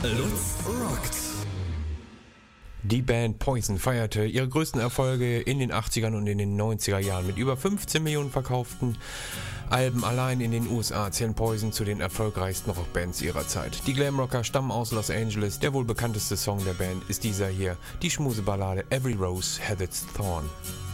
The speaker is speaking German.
Lutz rockt. Die Band Poison feierte ihre größten Erfolge in den 80ern und in den 90er Jahren. Mit über 15 Millionen verkauften Alben allein in den USA zählen Poison zu den erfolgreichsten Rockbands ihrer Zeit. Die Glamrocker stammen aus Los Angeles. Der wohl bekannteste Song der Band ist dieser hier, die Schmuseballade Every Rose Has Its Thorn.